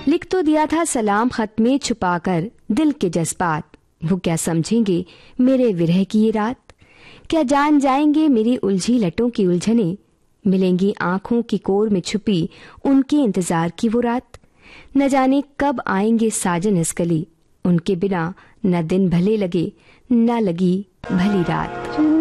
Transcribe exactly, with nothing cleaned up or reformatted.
लिख तो दिया था सलाम खत में छुपाकर दिल के जज्बात, वो क्या समझेंगे मेरे विरह की ये रात। क्या जान जाएंगे मेरी उलझी लटों की उलझने, मिलेंगी आंखों की कोर में छुपी उनके इंतजार की वो रात। न जाने कब आएंगे साजन इस गली, उनके बिना न दिन भले लगे न लगी भली रात।